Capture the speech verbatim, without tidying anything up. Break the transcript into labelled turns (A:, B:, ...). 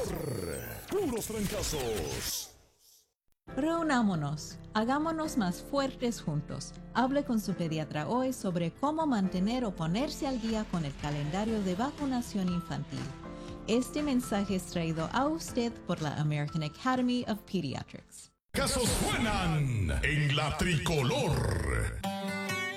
A: tricolor. Puros trancazos.
B: Reunámonos, hagámonos más fuertes juntos. Hable con su pediatra hoy sobre cómo mantener o ponerse al día con el calendario de vacunación infantil. Este mensaje es traído a usted por la American Academy of Pediatrics.
A: Casos suenan en la tricolor.